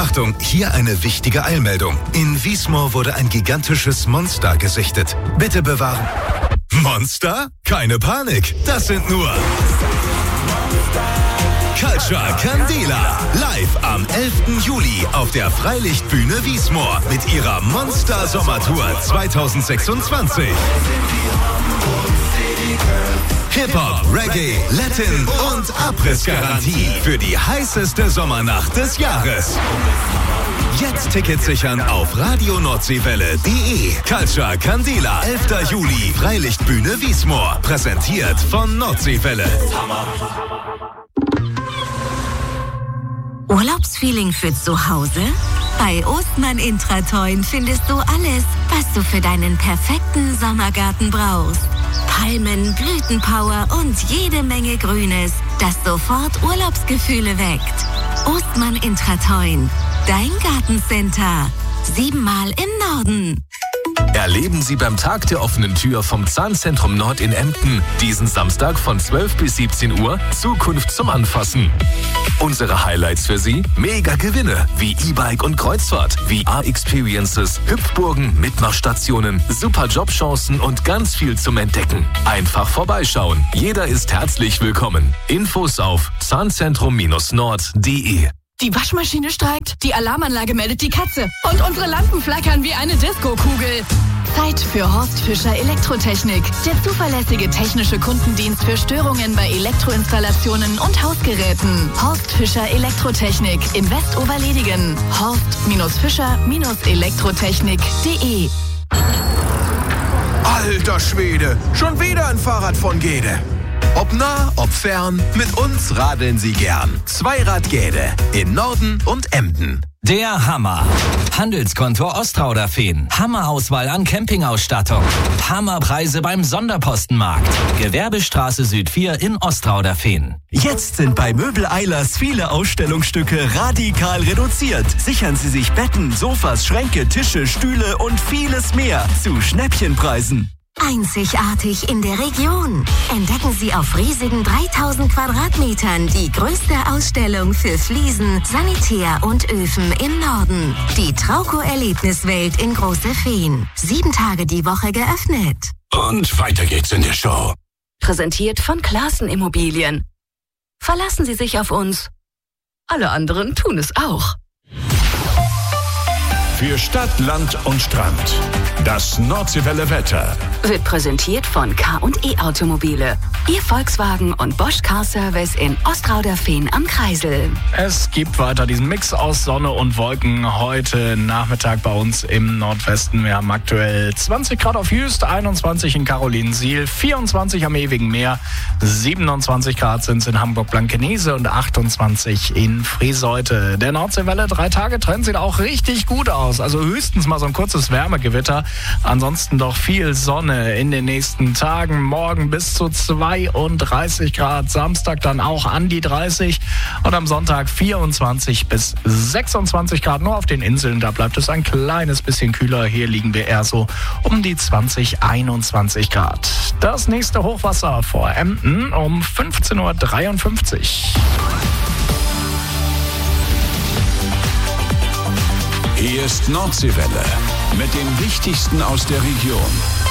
Achtung, hier eine wichtige Eilmeldung. In Wiesmoor wurde ein gigantisches Monster gesichtet. Bitte bewahren. Monster? Keine Panik, das sind nur Culture Candela. Live am 11. Juli auf der Freilichtbühne Wiesmoor mit ihrer Monster Sommertour 2026. Hip-Hop, Reggae, Latin und Abrissgarantie für die heißeste Sommernacht des Jahres. Jetzt Tickets sichern auf radionordseenwelle.de. Culture Candela, 11. Juli, Freilichtbühne Wiesmoor. Präsentiert von Nordseewelle. Urlaubsfeeling für zu Hause? Bei Ostmann Intratoin findest du alles, was du für deinen perfekten Sommergarten brauchst. Palmen, Blütenpower und jede Menge Grünes, das sofort Urlaubsgefühle weckt. Ostmann Intratoin, dein Gartencenter. 7-mal im Norden. Erleben Sie beim Tag der offenen Tür vom Zahnzentrum Nord in Emden diesen Samstag von 12 bis 17 Uhr Zukunft zum Anfassen. Unsere Highlights für Sie? Mega Gewinne wie E-Bike und Kreuzfahrt, VR-Experiences, Hüpfburgen, Mitmachstationen, super Jobchancen und ganz viel zum Entdecken. Einfach vorbeischauen. Jeder ist herzlich willkommen. Infos auf zahnzentrum-nord.de. Die Waschmaschine streikt, die Alarmanlage meldet die Katze und unsere Lampen flackern wie eine Disco-Kugel. Zeit für Horst Fischer Elektrotechnik, der zuverlässige technische Kundendienst für Störungen bei Elektroinstallationen und Hausgeräten. Horst Fischer Elektrotechnik in Westoberledigen. Horst-Fischer-Elektrotechnik.de. Alter Schwede, schon wieder ein Fahrrad von Gede. Ob nah, ob fern, mit uns radeln Sie gern. Zweirad Gede in Norden und Emden. Der Hammer. Handelskontor Ostrauderfehn. Hammerauswahl an Campingausstattung. Hammerpreise beim Sonderpostenmarkt. Gewerbestraße Süd 4 in Ostrauderfehn. Jetzt sind bei Möbel Eilers viele Ausstellungsstücke radikal reduziert. Sichern Sie sich Betten, Sofas, Schränke, Tische, Stühle und vieles mehr zu Schnäppchenpreisen. Einzigartig in der Region. Entdecken Sie auf riesigen 3000 Quadratmetern die größte Ausstellung für Fliesen, Sanitär und Öfen im Norden. Die Trauco-Erlebniswelt in Große Fehn. 7 Tage die Woche geöffnet. Und weiter geht's in der Show. Präsentiert von Klaassen Immobilien. Verlassen Sie sich auf uns. Alle anderen tun es auch. Für Stadt, Land und Strand. Das Nordseewelle Wetter. Wird präsentiert von K&E Automobile. Ihr Volkswagen und Bosch Car Service in Ostrauderfehn am Kreisel. Es gibt weiter diesen Mix aus Sonne und Wolken heute Nachmittag bei uns im Nordwesten. Wir haben aktuell 20 Grad auf Jüst, 21 in Carolinensiel, 24 am Ewigen Meer, 27 Grad sind es in Hamburg-Blankenese und 28 in Friseute. Der Nordseewelle 3-Tage-Trend sieht auch richtig gut aus. Also höchstens mal so ein kurzes Wärmegewitter. Ansonsten doch viel Sonne in den nächsten Tagen. Morgen bis zu 32 Grad. Samstag dann auch an die 30. Und am Sonntag 24 bis 26 Grad. Nur auf den Inseln, da bleibt es ein kleines bisschen kühler. Hier liegen wir eher so um die 21 Grad. Das nächste Hochwasser vor Emden um 15:53 Uhr. Hier ist Nordseewelle mit dem Wichtigsten aus der Region.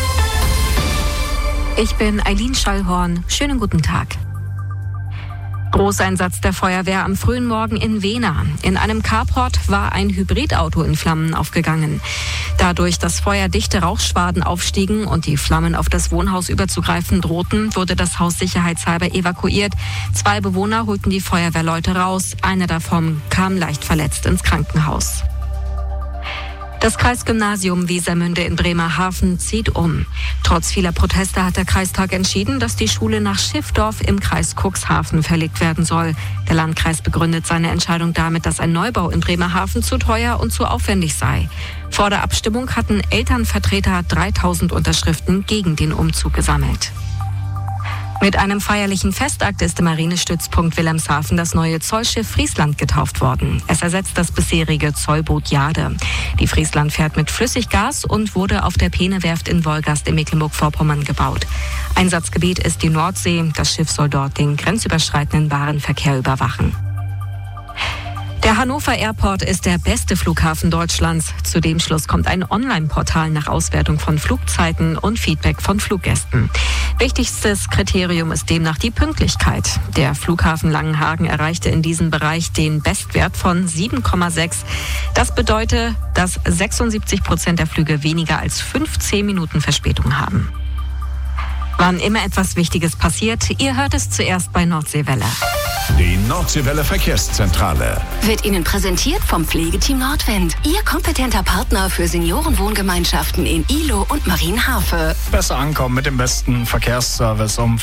Ich bin Eileen Schallhorn. Schönen guten Tag. Großeinsatz der Feuerwehr am frühen Morgen in Wehna. In einem Carport war ein Hybridauto in Flammen aufgegangen. Da durch das Feuer dichte Rauchschwaden aufstiegen und die Flammen auf das Wohnhaus überzugreifen drohten, wurde das Haus sicherheitshalber evakuiert. 2 Bewohner holten die Feuerwehrleute raus. Einer davon kam leicht verletzt ins Krankenhaus. Das Kreisgymnasium Wesermünde in Bremerhaven zieht um. Trotz vieler Proteste hat der Kreistag entschieden, dass die Schule nach Schiffdorf im Kreis Cuxhaven verlegt werden soll. Der Landkreis begründet seine Entscheidung damit, dass ein Neubau in Bremerhaven zu teuer und zu aufwendig sei. Vor der Abstimmung hatten Elternvertreter 3000 Unterschriften gegen den Umzug gesammelt. Mit einem feierlichen Festakt ist im Marinestützpunkt Wilhelmshaven das neue Zollschiff Friesland getauft worden. Es ersetzt das bisherige Zollboot Jade. Die Friesland fährt mit Flüssiggas und wurde auf der Peene-Werft in Wolgast in Mecklenburg-Vorpommern gebaut. Einsatzgebiet ist die Nordsee. Das Schiff soll dort den grenzüberschreitenden Warenverkehr überwachen. Der Der Hannover Airport ist der beste Flughafen Deutschlands. Zu dem Schluss kommt ein Online-Portal nach Auswertung von Flugzeiten und Feedback von Fluggästen. Wichtigstes Kriterium ist demnach die Pünktlichkeit. Der Flughafen Langenhagen erreichte in diesem Bereich den Bestwert von 7,6. Das bedeutet, dass 76% der Flüge weniger als 15 Minuten Verspätung haben. Wann immer etwas Wichtiges passiert, ihr hört es zuerst bei Nordseewelle. Die Nordseewelle Verkehrszentrale Wird Ihnen präsentiert vom Pflegeteam Nordwind. Ihr kompetenter Partner für Seniorenwohngemeinschaften in Ihlow und Marienhafe. Besser ankommen mit dem besten Verkehrsservice um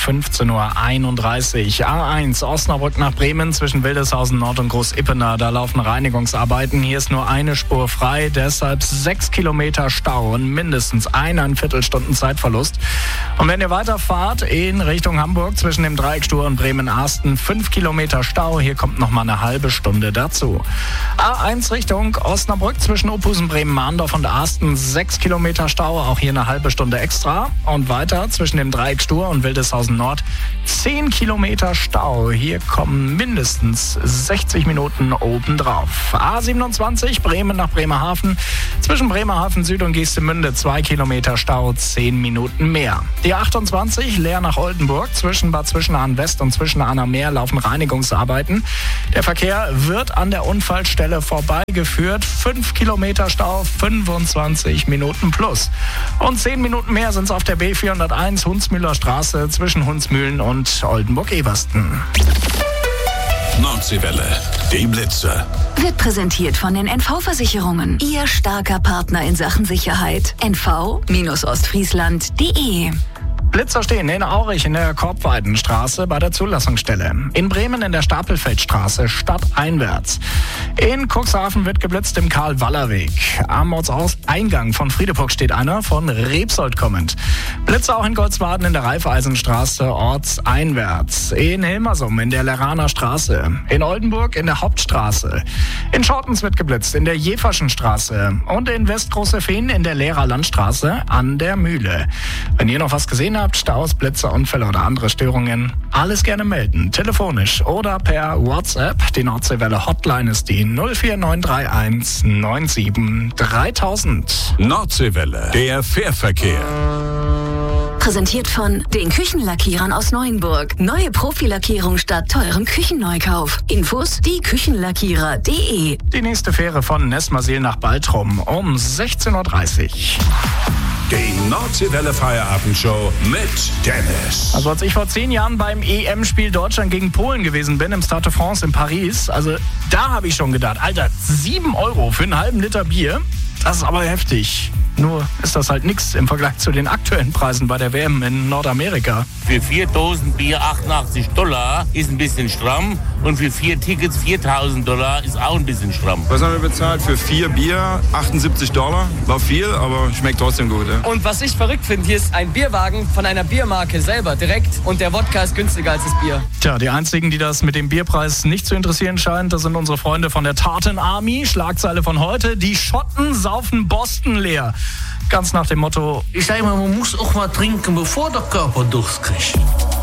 15.31 Uhr. A1 Osnabrück nach Bremen zwischen Wildeshausen Nord und Groß-Ippener. Da laufen Reinigungsarbeiten. Hier ist nur eine Spur frei, deshalb 6 Kilometer Stau und mindestens 1,25 Stunden Zeitverlust. Und wenn ihr weiterfahrt in Richtung Hamburg zwischen dem Dreieckstur und Bremen-Arsten, 5 Kilometer Stau. Hier kommt noch mal eine halbe Stunde dazu. A1 Richtung Osnabrück zwischen Ophusen, Bremen-Mahndorf und Arsten, 6 Kilometer Stau. Auch hier eine halbe Stunde extra. Und weiter zwischen dem Dreieckstur und Wildeshausen Nord, 10 Kilometer Stau. Hier kommen mindestens 60 Minuten obendrauf. A27 Bremen nach Bremerhaven. Zwischen Bremerhaven Süd und Geestemünde 2 Kilometer Stau, 10 Minuten mehr. Die 28 Leer nach Oldenburg. Zwischen Bad Zwischenahn West und Zwischenahner Meer laufen Reinigungsarbeiten. Der Verkehr wird an der Unfallstelle vorbeigeführt. 5 Kilometer Stau, 25 Minuten plus. Und 10 Minuten mehr sind es auf der B401 Hunsmühler Straße zwischen Hunsmühlen und Oldenburg-Ebersten. Nordseewelle, die Blitze. Wird präsentiert von den NV-Versicherungen. Ihr starker Partner in Sachen Sicherheit. NV-Ostfriesland.de. Blitzer stehen in Aurich in der Korbweidenstraße bei der Zulassungsstelle. In Bremen in der Stapelfeldstraße stadteinwärts. In Cuxhaven wird geblitzt im Karl-Waller-Weg. Am Ortseingang von Friedeburg steht einer von Repsold kommend. Blitzer auch in Goldswaden in der Raiffeisenstraße ortseinwärts. In Hilmersum in der Leraner Straße. In Oldenburg in der Hauptstraße. In Schortens wird geblitzt in der Jeferschen Straße. Und in Westgroßefehn in der Lehrer Landstraße an der Mühle. Wenn ihr noch was gesehen habt, Staus, Blitzer, Unfälle oder andere Störungen, alles gerne melden. Telefonisch oder per WhatsApp. Die Nordseewelle Hotline ist die 04931 97 3000. Nordseewelle, der Fährverkehr. Präsentiert von den Küchenlackierern aus Neuenburg. Neue Profilackierung statt teurem Küchenneukauf. Infos dieküchenlackierer.de. Die nächste Fähre von Nesmasil nach Baltrum um 16.30 Uhr. Die Nordseewelle Feierabendshow mit Dennis. Also als ich vor 10 Jahren beim EM-Spiel Deutschland gegen Polen gewesen bin, im Stade de France in Paris, also da habe ich schon gedacht, Alter, 7 € für einen halben Liter Bier, das ist aber heftig. Nur ist das halt nichts im Vergleich zu den aktuellen Preisen bei der WM in Nordamerika. Für 4 Dosen Bier $88 ist ein bisschen stramm und für 4 Tickets $4.000 ist auch ein bisschen stramm. Was haben wir bezahlt? Für 4 Bier $78. War viel, aber schmeckt trotzdem gut. Ja. Und was ich verrückt finde, hier ist ein Bierwagen von einer Biermarke selber direkt und der Wodka ist günstiger als das Bier. Tja, die einzigen, die das mit dem Bierpreis nicht zu interessieren scheint, das sind unsere Freunde von der Tartan Army. Schlagzeile von heute: Die Schotten saufen Boston leer. Ganz nach dem Motto: Ich sage mal, man muss auch mal trinken, bevor der Körper Durst kriegt.